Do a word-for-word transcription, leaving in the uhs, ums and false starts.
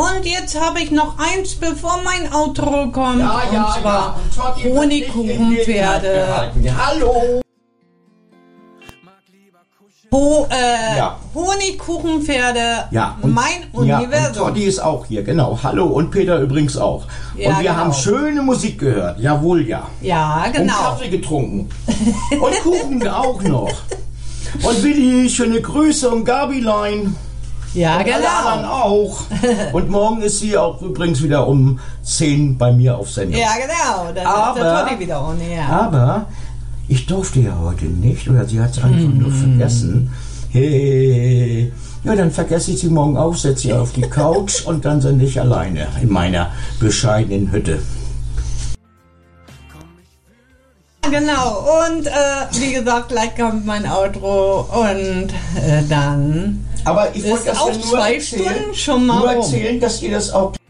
Und jetzt habe ich noch eins, bevor mein Outro kommt. Ja, ja, und zwar ja. Und zwar die Honigkuchenpferde. Hallo. Ho, äh, Ja. Honigkuchenpferde, Ja, und, mein ja, und Universum. Totti ist auch hier, genau. Hallo und Peter übrigens auch. Ja, und wir genau. haben schöne Musik gehört. Jawohl, ja. Ja, Und genau. Kaffee getrunken. Und Kuchen auch noch. Und Willi, schöne Grüße und Gabilein. Ja, Und alle anderen genau. auch. Und morgen ist sie auch übrigens wieder um zehn bei mir auf Sendung. Ja, genau. Dann Aber- ist der Totti wieder ohne, ja. Aber ich durfte ja heute nicht, oder sie hat es einfach nur vergessen. Hey, ja, dann vergesse ich sie morgen auch, setze sie auf die Couch und dann sind ich alleine in meiner bescheidenen Hütte. Genau, und äh, wie gesagt, gleich kommt mein Outro und äh, dann Aber ich wollte ist das auch ja nur zwei erzählen, Stunden schon mal nur rum. erzählen, dass ihr das auch